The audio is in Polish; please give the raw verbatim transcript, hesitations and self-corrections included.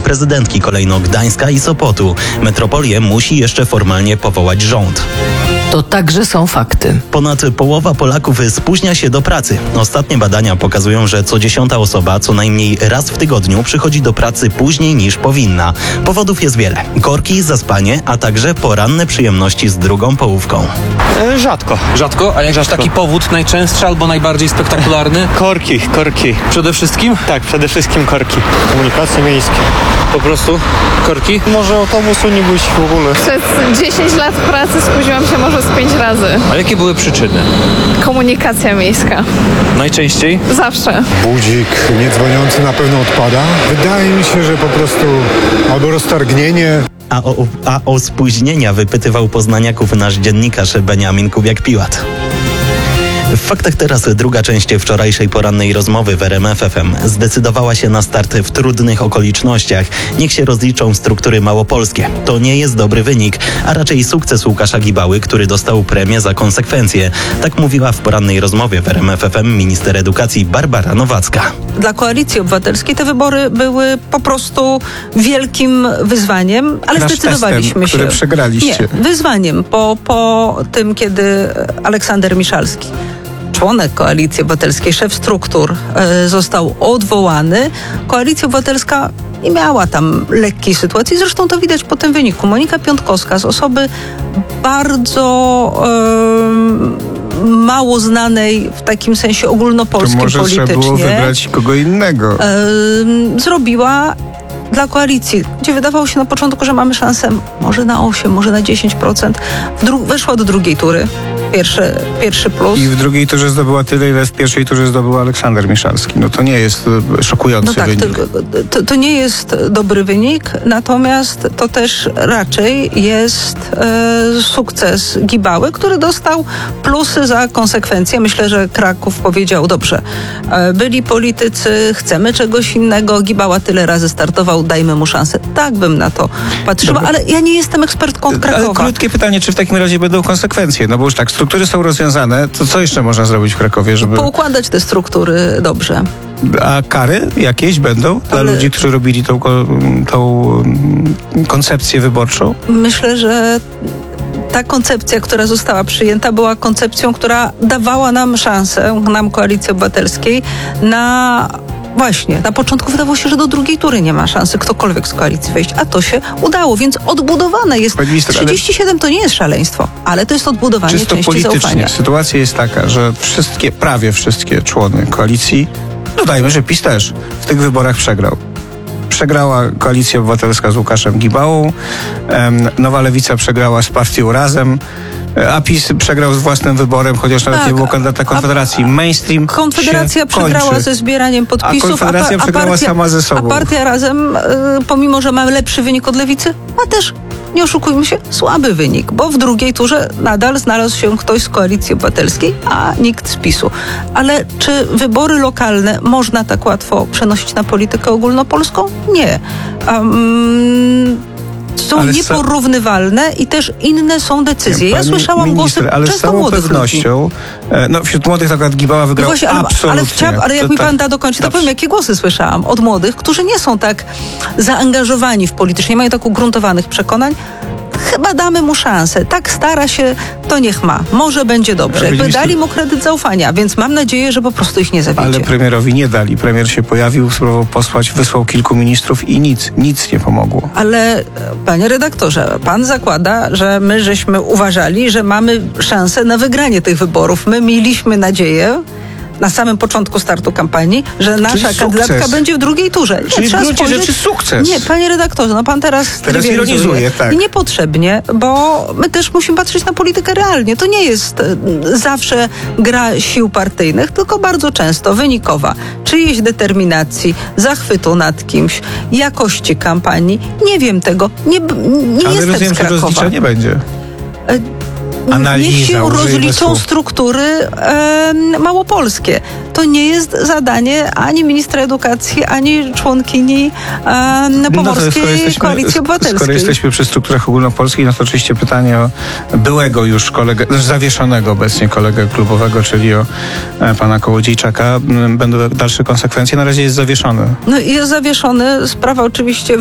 zdaniem prezydentki kolejno Gdańska i Sopotu. Metropolię musi jeszcze formalnie powołać rząd. To także są fakty. Ponad połowa Polaków spóźnia się do pracy. Ostatnie badania pokazują, że co dziesiąta osoba co najmniej raz w tygodniu przychodzi do pracy później niż powinna. Powodów jest wiele. Korki, zaspanie, a także poranne przyjemności z drugą połówką. E, rzadko. Rzadko? A jakiś Rzadko. taki powód najczęstszy albo najbardziej spektakularny? Korki, korki. Przede wszystkim? Tak, przede wszystkim korki. Komunikacje miejskie. Po prostu korki? Może autobusu nie być w ogóle. Przez dziesięć lat pracy spóźniłam się może z pięć razy. A jakie były przyczyny? Komunikacja miejska. Najczęściej? Zawsze. Budzik niedzwoniący na pewno odpada. Wydaje mi się, że po prostu albo roztargnienie. A o, a o spóźnienia wypytywał poznaniaków nasz dziennikarz Beniamin Kubiak-Piłat. W faktach teraz druga część wczorajszej porannej rozmowy w R M F F M zdecydowała się na start w trudnych okolicznościach. Niech się rozliczą struktury małopolskie. To nie jest dobry wynik, a raczej sukces Łukasza Gibały, który dostał premię za konsekwencje. Tak mówiła w porannej rozmowie w R M F F M minister edukacji Barbara Nowacka. Dla Koalicji Obywatelskiej te wybory były po prostu wielkim wyzwaniem, ale Nasz zdecydowaliśmy testem, się. który przegraliście. Nie, wyzwaniem po, po tym, kiedy Aleksander Miszalski, członek Koalicji Obywatelskiej, szef struktur, e, został odwołany. Koalicja Obywatelska nie miała tam lekkiej sytuacji. Zresztą to widać po tym wyniku. Monika Piątkowska z osoby bardzo e, mało znanej w takim sensie ogólnopolskim to może politycznie. trzeba było wybrać kogo innego. E, zrobiła dla koalicji, gdzie wydawało się na początku, że mamy szansę może na osiem, może na dziesięć procent. W dru- weszła do drugiej tury. Pierwszy, pierwszy plus. I w drugiej turze zdobyła tyle, ile w pierwszej turze zdobył Aleksander Miszalski. No to nie jest e, szokujący No tak, wynik. to, to, to nie jest dobry wynik, natomiast to też raczej jest e, sukces Gibały, który dostał plusy za konsekwencje. Myślę, że Kraków powiedział, dobrze, e, byli politycy, chcemy czegoś innego, Gibała tyle razy startował, dajmy mu szansę. Tak bym na to patrzyła, Dobra. ale ja nie jestem ekspertką od Ale Krakowa. krótkie pytanie, czy w takim razie będą konsekwencje? No bo już tak, struktury są rozwiązane, to co jeszcze można zrobić w Krakowie, żeby... Poukładać te struktury dobrze. A kary jakieś będą dla Ale- ludzi, którzy robili tą, ko- tą mm, koncepcję wyborczą? Myślę, że ta koncepcja, która została przyjęta, była koncepcją, która dawała nam szansę, nam Koalicji Obywatelskiej, na właśnie, na początku wydawało się, że do drugiej tury nie ma szansy ktokolwiek z koalicji wejść, a to się udało, więc odbudowane jest. Pani minister, ale- trzydzieści siedem to nie jest szaleństwo, ale to jest odbudowanie Czysto części politycznie zaufania. sytuacja jest taka, że wszystkie, prawie wszystkie człony koalicji, dodajmy, że PiS też w tych wyborach przegrał. Przegrała Koalicja Obywatelska z Łukaszem Gibałą, em, Nowa Lewica przegrała z partią Razem, a PiS przegrał z własnym wyborem, chociaż nawet Tak, nie było kandydata Konfederacji. a- Mainstream Konfederacja się przegrała kończy. ze zbieraniem podpisów, A Konfederacja a, pa- a przegrała partia, sama ze sobą. A partia Razem, y, pomimo że ma lepszy wynik od Lewicy, ma też, nie oszukujmy się, słaby wynik, bo w drugiej turze nadal znalazł się ktoś z Koalicji Obywatelskiej, a nikt z PiSu. Ale czy wybory lokalne można tak łatwo przenosić na politykę ogólnopolską? Nie. Um, są Ale z- nieporównywalne i też inne są decyzje. Ja Pani słyszałam minister, głosy ale z często całą młodych ludzi. pewnością, e, no wśród młodych akurat Gibała wygrał No właśnie, ale, absolutnie. ale, chciałam, ale jak To mi tak- pan da dokończyć, to Dobrze. powiem, jakie głosy słyszałam od młodych, którzy nie są tak zaangażowani w politycznie, nie mają tak ugruntowanych przekonań. Chyba damy mu szansę. Tak stara się, to niech ma. Może będzie dobrze. Jakby minister- dali mu kredyt zaufania, więc mam nadzieję, że po prostu ich nie zawiedzie. Ale premierowi nie dali. Premier się pojawił, spróbował posłać, wysłał kilku ministrów i nic, nic nie pomogło. Ale e, panie redaktorze, pan zakłada, że my żeśmy uważali, że mamy szansę na wygranie tych wyborów. My mieliśmy nadzieję na samym początku startu kampanii, że nasza sukces. kandydatka będzie w drugiej turze. Nie, Czyli w trzeba gruncie spojrzeć- rzeczy sukces. Nie, panie redaktorze, no pan teraz Teraz trywializuje. ironizuje, tak. I niepotrzebnie, bo my też musimy patrzeć na politykę realnie. To nie jest e, zawsze gra sił partyjnych, tylko bardzo często wynikowa czyjejś determinacji, zachwytu nad kimś, jakości kampanii. Nie wiem tego. Nie, b- nie Ale jestem rozumiem, z że Krakowa. rozlicza nie będzie. Analiza, Niech się użyjmy rozliczą słów. struktury e, małopolskie. To nie jest zadanie ani ministra edukacji, ani członkini e, No to Pomorskiej skoro jesteśmy- Koalicji Obywatelskiej. Skoro jesteśmy przy strukturach ogólnopolskich, no to oczywiście pytanie o byłego już kolegę, znaczy zawieszonego obecnie kolegę klubowego, czyli o e, pana Kołodziejczaka. M, Będą dalsze konsekwencje. Na razie jest zawieszony. No i jest zawieszony. Sprawa oczywiście